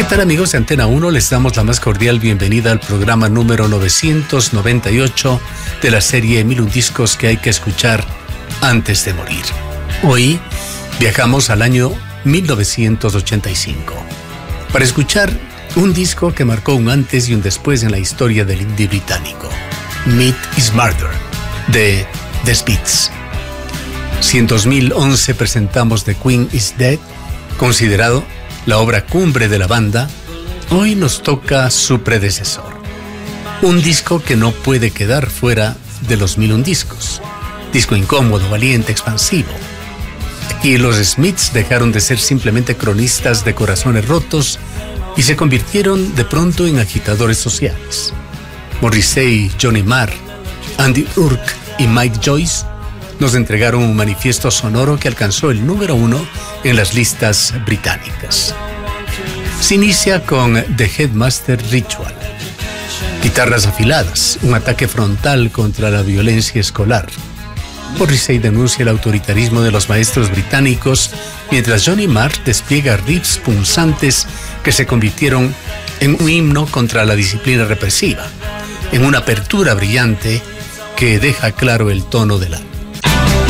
tal, amigos de Antena 1? Les damos la más cordial bienvenida al programa número 998 de la serie 1001 discos que hay que escuchar antes de morir. Hoy viajamos al año 1985 para escuchar un disco que marcó un antes y un después en la historia del indie británico, Meat is Murder, de The Smiths. Si en 2011 presentamos The Queen is Dead, considerado la obra cumbre de la banda, hoy nos toca su predecesor. Un disco que no puede quedar fuera de los 1001 discos. Disco incómodo, valiente, expansivo. Aquí los Smiths dejaron de ser simplemente cronistas de corazones rotos y se convirtieron de pronto en agitadores sociales. Morrissey, Johnny Marr, Andy Urk y Mike Joyce nos entregaron un manifiesto sonoro que alcanzó el número 1 en las listas británicas. Se inicia con The Headmaster Ritual. Guitarras afiladas, un ataque frontal contra la violencia escolar. Morrissey denuncia el autoritarismo de los maestros británicos, mientras Johnny Marr despliega riffs punzantes que se convirtieron en un himno contra la disciplina represiva, en una apertura brillante que deja claro el tono del álbum.